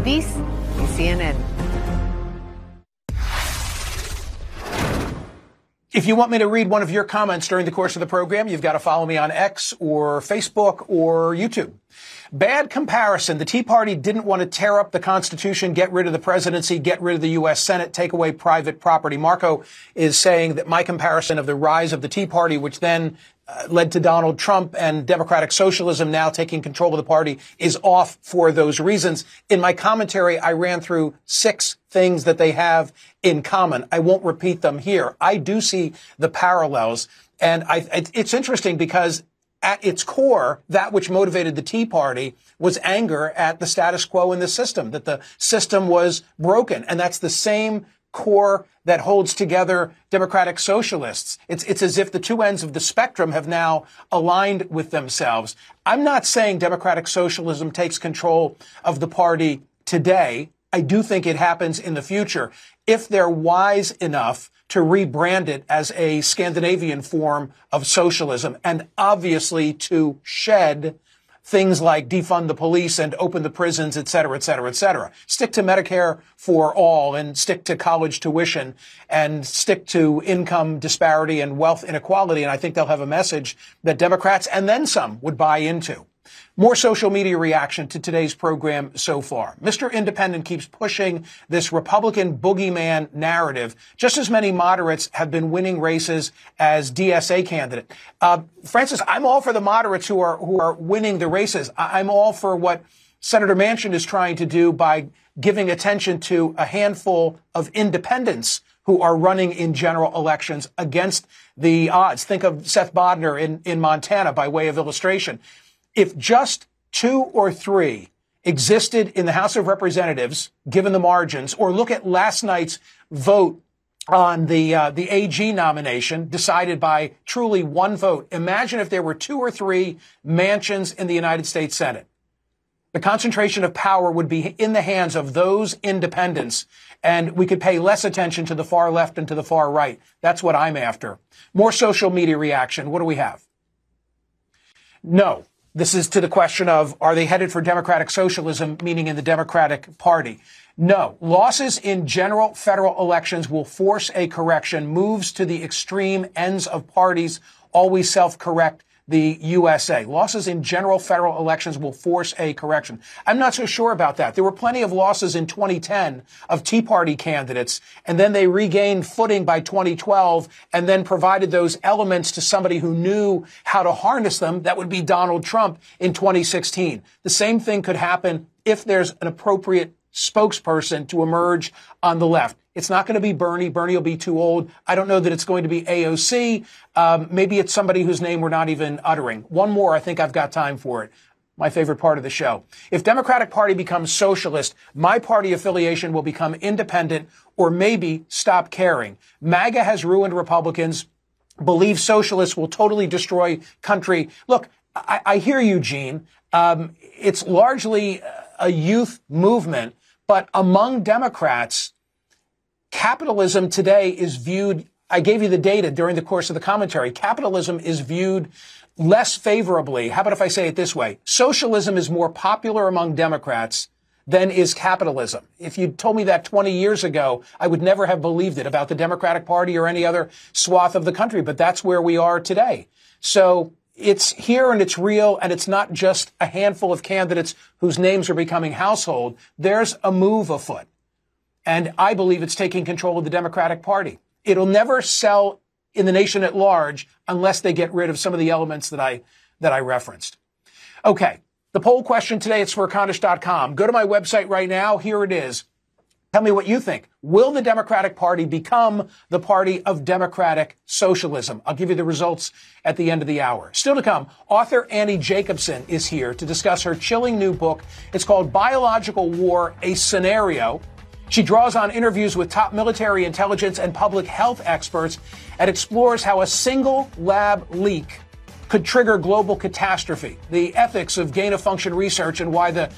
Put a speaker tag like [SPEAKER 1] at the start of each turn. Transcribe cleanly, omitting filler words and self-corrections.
[SPEAKER 1] Luis y CNN.
[SPEAKER 2] If you want me to read one of your comments during the course of the program, you've got to follow me on X or Facebook or YouTube. Bad comparison. The Tea Party didn't want to tear up the Constitution, get rid of the presidency, get rid of the U.S. Senate, take away private property. Marco is saying that my comparison of the rise of the Tea Party, which then led to Donald Trump and democratic socialism now taking control of the party, is off for those reasons. In my commentary, I ran through 6 things that they have in common. I won't repeat them here. I do see the parallels. And it's interesting because at its core, that which motivated the Tea Party was anger at the status quo in the system, that the system was broken. And that's the same core that holds together democratic socialists. It's as if the two ends of the spectrum have now aligned with themselves. I'm not saying democratic socialism takes control of the party today. I do think it happens in the future if they're wise enough to rebrand it as a Scandinavian form of socialism and obviously to shed things like defund the police and open the prisons, et cetera, et cetera, et cetera. Stick to Medicare for all and stick to college tuition and stick to income disparity and wealth inequality. And I think they'll have a message that Democrats and then some would buy into. More social media reaction to today's program so far. Mr. Independent keeps pushing this Republican boogeyman narrative. Just as many moderates have been winning races as DSA candidate. Francis, I'm all for the moderates who are winning the races. I'm all for what Senator Manchin is trying to do by giving attention to a handful of independents who are running in general elections against the odds. Think of Seth Bodner in Montana by way of illustration. If just 2 or 3 existed in the House of Representatives, given the margins, or look at last night's vote on the AG nomination decided by truly one vote. Imagine if there were 2 or 3 Manchins in the United States Senate. The concentration of power would be in the hands of those independents, and we could pay less attention to the far left and to the far right. That's what I'm after. More social media reaction. What do we have? No. This is to the question of, are they headed for democratic socialism, meaning in the Democratic Party? No. Losses in general federal elections will force a correction. Moves to the extreme ends of parties always self-correct the USA. Losses in general federal elections will force a correction. I'm not so sure about that. There were plenty of losses in 2010 of Tea Party candidates, and then they regained footing by 2012 and then provided those elements to somebody who knew how to harness them. That would be Donald Trump in 2016. The same thing could happen if there's an appropriate spokesperson to emerge on the left. It's not going to be Bernie. Bernie will be too old. I don't know that it's going to be AOC. Maybe it's somebody whose name we're not even uttering. One more. I think I've got time for it. My favorite part of the show. If Democratic Party becomes socialist, my party affiliation will become independent or maybe stop caring. MAGA has ruined Republicans. Believe socialists will totally destroy country. Look, I hear you, Gene. It's largely a youth movement, but among Democrats, capitalism today is viewed, I gave you the data during the course of the commentary, capitalism is viewed less favorably. How about if I say it this way? Socialism is more popular among Democrats than is capitalism. If you told me that 20 years ago, I would never have believed it about the Democratic Party or any other swath of the country, but that's where we are today. So it's here and it's real, and it's not just a handful of candidates whose names are becoming household. There's a move afoot. And I believe it's taking control of the Democratic Party. It'll never sell in the nation at large unless they get rid of some of the elements that I referenced. Okay. The poll question today at smerconish.com. Go to my website right now. Here it is. Tell me what you think. Will the Democratic Party become the party of democratic socialism? I'll give you the results at the end of the hour. Still to come, author Annie Jacobson is here to discuss her chilling new book. It's called Biological War, a Scenario. She draws on interviews with top military intelligence and public health experts and explores how a single lab leak could trigger global catastrophe, the ethics of gain-of-function research, and why the